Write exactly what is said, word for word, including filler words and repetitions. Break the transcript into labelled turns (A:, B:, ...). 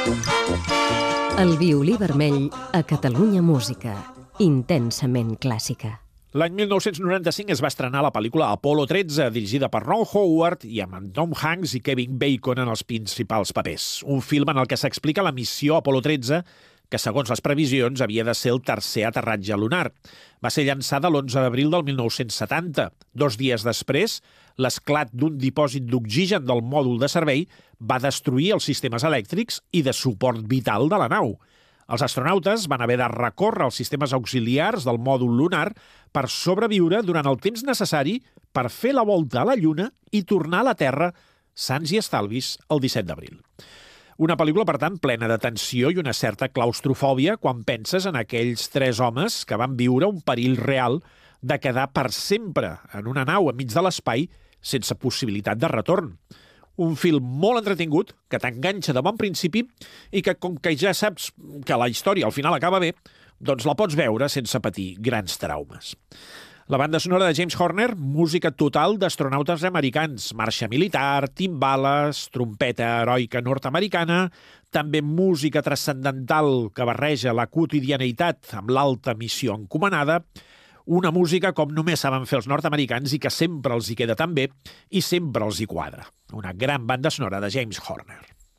A: El violí vermell a Catalunya Música. Intensament clàssica.
B: L'any mil nou-cents noranta-cinc es va estrenar la pel·lícula Apolo tretze, dirigida per Ron Howard i amb Tom Hanks i Kevin Bacon en els principals papers. Un film en el que s'explica la missió Apolo tretze, que segons les previsions havia de ser el tercer aterratge lunar. Va ser llançada l'onze d'abril del mil nou-cents setanta. Dos dies després, l'esclat d'un dipòsit d'oxigen del mòdul de servei va destruir els sistemes elèctrics i de suport vital de la nau. Els astronautes van haver de recórrer els sistemes auxiliars del mòdul lunar per sobreviure durant el temps necessari per fer la volta a la Lluna i tornar a la Terra sans i estalvis el disset d'abril. Una pel·lícula, per tant, plena de tensió i una certa claustrofòbia quan penses en aquells tres homes que van viure un perill real de quedar per sempre en una nau enmig de l'espai sense possibilitat de retorn. Un film molt entretingut, que t'enganxa de bon principi i que, com que ja saps que la història al final acaba bé, doncs la pots veure sense patir grans traumes. La banda sonora de James Horner, música total d'astronautes americans, marxa militar, timbales, trompeta heroica nord-americana, també música transcendental que barreja la quotidianitat amb l'alta missió encomanada, una música com només saben fer els nord-americans i que sempre els hi queda tan bé i sempre els hi quadra. Una gran banda sonora de James Horner.